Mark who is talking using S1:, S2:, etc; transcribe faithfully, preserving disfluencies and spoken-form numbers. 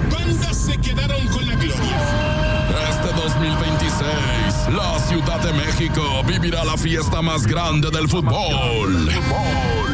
S1: bandas se quedaron con la gloria.
S2: Este dos mil veintiséis, la Ciudad de México vivirá la fiesta más grande del fútbol.